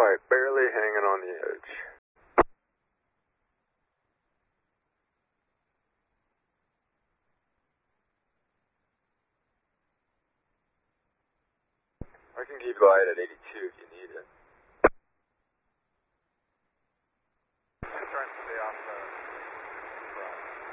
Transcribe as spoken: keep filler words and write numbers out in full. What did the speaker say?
Alright, barely hanging on the edge. I can keep light at eighty-two if you need.